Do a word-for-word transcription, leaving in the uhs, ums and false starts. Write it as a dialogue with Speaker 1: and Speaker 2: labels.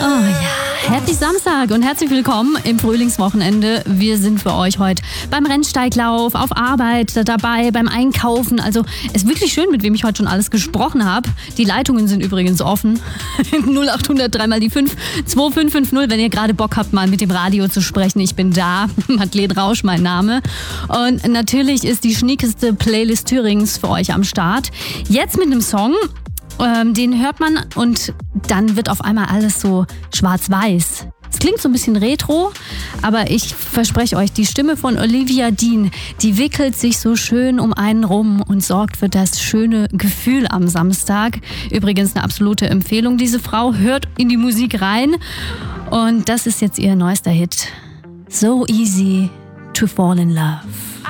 Speaker 1: Oh ja, Happy Samstag und herzlich willkommen im Frühlingswochenende. Wir sind für euch heute beim Rennsteiglauf, auf Arbeit, dabei, beim Einkaufen. Also es ist wirklich schön, mit wem ich heute schon alles gesprochen habe. Die Leitungen sind übrigens offen. null acht hundert drei mal die fünf, zwei fünf fünf null, wenn ihr gerade Bock habt, mal mit dem Radio zu sprechen. Ich bin da. Madeleine Rausch, mein Name. Und natürlich ist die schniekeste Playlist Thürings für euch am Start. Jetzt mit einem Song. Ähm, den hört man und dann wird auf einmal alles so schwarz-weiß. Es klingt so ein bisschen retro, aber ich verspreche euch, die Stimme von Olivia Dean, die wickelt sich so schön um einen rum und sorgt für das schöne Gefühl am Samstag. Übrigens eine absolute Empfehlung, diese Frau. Hört in die Musik rein und das ist jetzt ihr neuester Hit. So easy to fall in love.